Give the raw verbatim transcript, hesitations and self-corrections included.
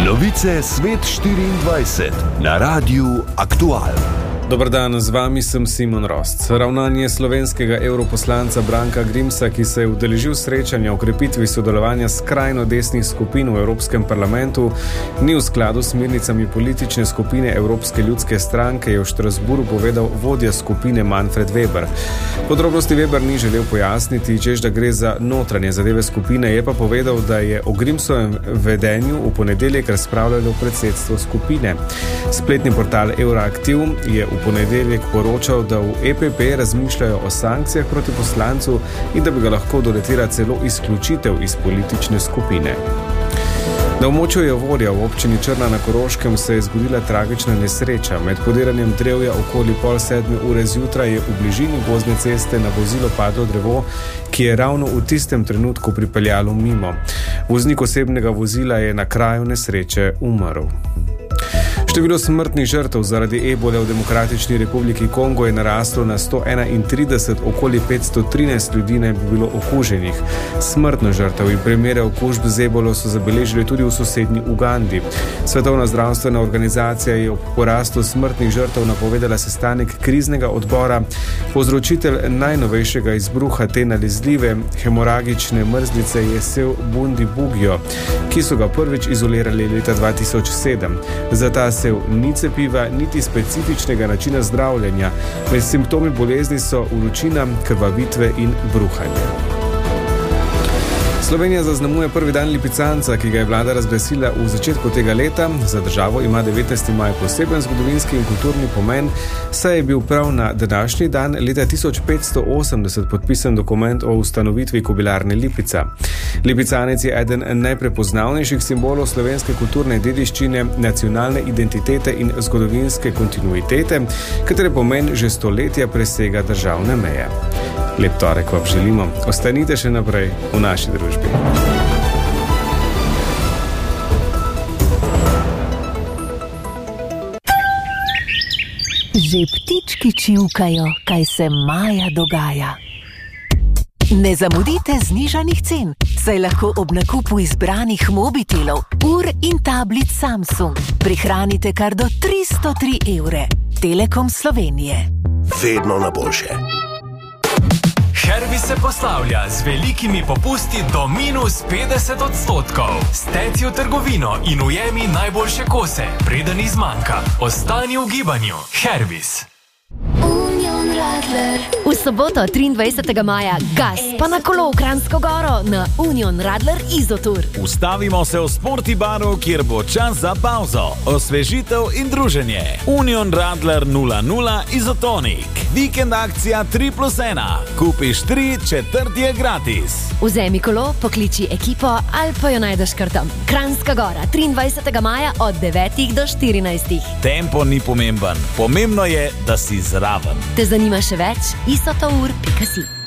Novice Svet štiriindvajset na Radiu Aktual. Dobar dan, z vami sem Simon Rost. Ravnanje slovenskega europoslanca Branka Grimsa, ki se je udeležil srečanja o krepitvi sodelovanja s skrajno desnih skupin v Evropskem parlamentu, ni v skladu s smernicami politične skupine Evropske ljudske stranke, je v Štrasburu povedal vodja skupine Manfred Weber. Podrobnosti Weber ni želel pojasniti, češ da gre za notranje zadeve skupine, je pa povedal, da je o Grimsovem vedenju v ponedeljek razpravljalo predsedstvo skupine. Spletni portal Euroaktiv je v ponedeljek poročal, da v E P P razmišljajo o sankcijah proti poslancu in da bi ga lahko doletela celo izključitev iz politične skupine. Na območju Javorja v občini Črna na Koroškem se je zgodila tragična nesreča. Med podiranjem drevja okoli pol sedme ure zjutraj je v bližini gozdne ceste na vozilo padlo drevo, ki je ravno v tistem trenutku pripeljalo mimo. Voznik osebnega vozila je na kraju nesreče umrl. Število smrtnih žrtev zaradi ebole v Demokratični republiki Kongo je naraslo na sto enaintrideset, okoli petsto trinajst ljudi naj bi bilo okuženih. Smrtno žrtev in primere okužb z ebolo so zabeležili tudi v sosednji Ugandi. Svetovna zdravstvena organizacija je ob porastu smrtnih žrtev napovedala sestanek kriznega odbora. Povzročitelj najnovejšega izbruha te nalezljive hemoragične mrzlice je sev Bundibugyo, ki so ga prvič izolirali leta dva tisoč sedem. Za ta sev ni cepiva, niti specifičnega načina zdravljenja. Med simptomi bolezni so vročina, krvavitve in bruhanje. Slovenija zaznamuje prvi dan lipicanca, ki ga je vlada razglasila v začetku tega leta. Za državo ima devetnajsti maj poseben zgodovinski in kulturni pomen, saj je bil prav na današnji dan leta tisoč petsto osemdeset podpisan dokument o ustanovitvi Kobilarne Lipica. Lipicanec je eden najprepoznavnejših simbolov slovenske kulturne dediščine, nacionalne identitete in zgodovinske kontinuitete, katere pomen že stoletja presega državne meje. Lep torek vam želimo. Ostanite še naprej v naši družbi. Že ptički čivkajo, kaj se maja dogaja. Ne zamudite znižanih cen, saj lahko ob nakupu izbranih mobitelov, ur in tablic Samsung prihranite kar do tristo tri evre. Telekom Slovenije. Vedno na boljše. Hervis se poslavlja z velikimi popusti do minus petdeset odstotkov. Steci v trgovino in ujemi najboljše kose, preden izmanjka. Ostani v gibanju. Hervis. V soboto triindvajsetega maja gas pa na kolo v Kranjsko Goro na Union Radler Izotour. Ustavimo se v Sporti baru, kjer bo čas za pauzo, osvežitev in druženje. Union Radler nula nula Izotonik. Vikend akcija tri plus ena. Kupiš tri, četrti je gratis. Vzemi kolo, pokliči ekipo ali pa jo najdeš kar tam. Kranjska Gora, triindvajsetega maja od devetih do štirinajstih. Tempo ni pomemben. Pomembno je, da si zraven. Te zanima še več? isotour pika si.